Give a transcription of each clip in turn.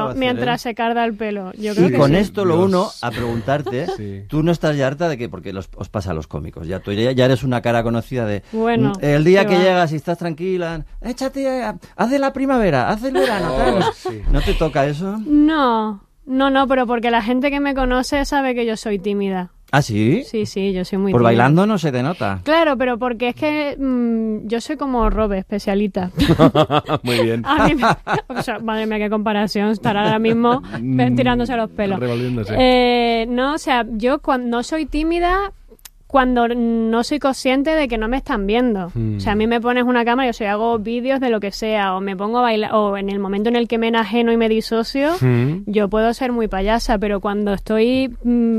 bueno, mientras se carga el pelo. Yo creo y que con sí. esto lo uno a preguntarte, tú no estás ya harta de que, porque os pasa a los cómicos, ya tú ya eres una cara conocida de, bueno, el día que llegas y estás tranquila, échate, haz de la primavera, haz del verano, claro. ¿No te toca eso? No, pero porque la gente que me conoce sabe que yo soy tímida. ¿Ah, sí? Sí, yo soy muy Por tímida. bailando no se te nota. Claro, pero porque es que yo soy como Robe, especialita. Muy bien. A mí o sea, madre mía, qué comparación. Estará ahora mismo tirándose los pelos. Revolviéndose. No, o sea, yo cuando no soy tímida, cuando no soy consciente de que no me están viendo. O sea, a mí me pones una cámara y yo hago vídeos de lo que sea, o me pongo a bailar, o en el momento en el que me enajeno y me disocio, yo puedo ser muy payasa, pero cuando estoy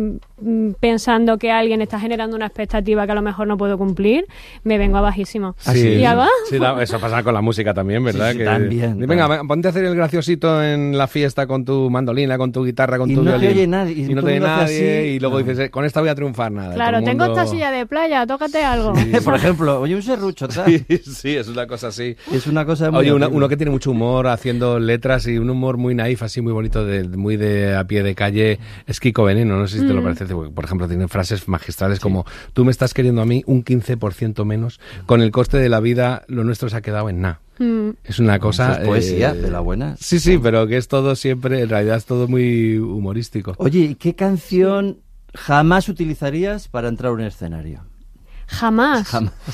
pensando que alguien está generando una expectativa que a lo mejor no puedo cumplir, me vengo a bajísimo. Sí, hago, eso pasa con la música también, ¿verdad? Sí, que también. Venga, ponte a hacer el graciosito en la fiesta con tu mandolina, con tu guitarra, con tu violín. Oye nadie, y no te oye nadie, y luego dices, con esta voy a triunfar, nada. Claro, tengo esta silla de playa, tócate algo. Por ejemplo, oye, un serrucho, ¿sabes? Sí, es una cosa así. Es una cosa muy... Oye, uno que tiene mucho humor haciendo letras y un humor muy naif, así muy bonito, muy de a pie de calle, es Kiko Veneno, no sé si te lo parece. Por ejemplo, tiene frases magistrales como, tú me estás queriendo a mí un 15% menos, con el coste de la vida lo nuestro se ha quedado en nada. Es una cosa... Eso es poesía, de la buena. Sí, pero que es todo siempre, en realidad es todo muy humorístico. Oye, ¿y qué canción jamás utilizarías para entrar a un escenario? Jamás.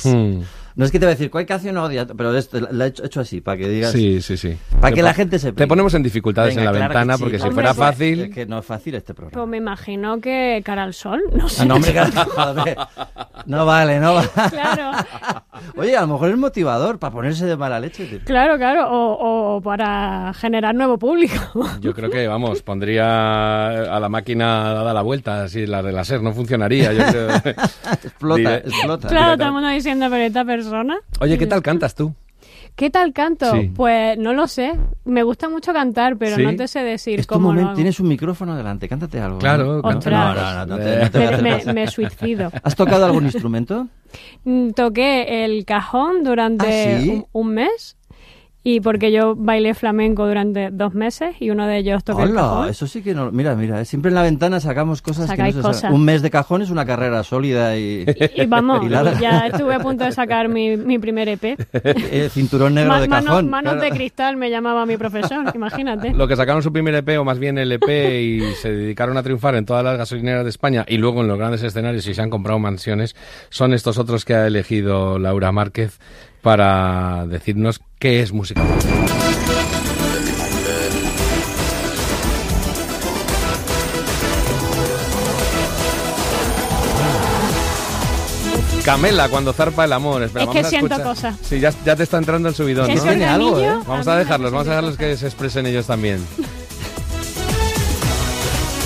No es que te voy a decir, ¿cuál canción odias? Pero la he hecho así, para que digas... Sí. Para que la gente sepa. Te ponemos en dificultades. Venga, en la ventana, porque si fuera fácil... Es que no es fácil este programa. Pues me imagino que Cara al Sol, no sé. No, hombre, joder. No vale. Claro. Oye, a lo mejor es motivador para ponerse de mala leche, tío. Claro, o para generar nuevo público. Yo creo que, pondría a la máquina dada la vuelta, así la de la SER, no funcionaría, yo creo. Explota. Claro, todo el mundo diciendo, pero esta persona... Oye, ¿qué tal cantas tú? ¿Qué tal canto? Sí. Pues no lo sé. Me gusta mucho cantar, pero ¿Sí? no te sé decir Es tu cómo lo momento, hago. tienes un micrófono delante, cántate algo. Claro, ¿no? Ostras. No te voy a hacer caso. Me suicido. ¿Has tocado algún instrumento? Toqué el cajón durante ¿Sí? un mes. Y porque yo bailé flamenco durante 2 meses y uno de ellos toqué el cajón. Hola, eso sí que no... Mira, siempre en la ventana sacamos cosas Sacáis que no se cosas. saben. Un mes de cajón es una carrera sólida y... Y vamos, Y larga. ya estuve a punto de sacar mi primer EP. Cinturón negro de cajón. Manos claro. de cristal me llamaba mi profesor, imagínate. Lo que sacaron su primer EP, o más bien el EP, y se dedicaron a triunfar en todas las gasolineras de España y luego en los grandes escenarios y se han comprado mansiones, son estos otros que ha elegido Laura Márquez para decirnos qué es música. Camela, cuando zarpa el amor. Espera, Es que vamos a siento escuchar. cosas. Sí, ya te está entrando el subidón, ¿Ese ¿no? Tiene algo, organillo? ¿eh? Vamos a dejarlos que se expresen ellos también.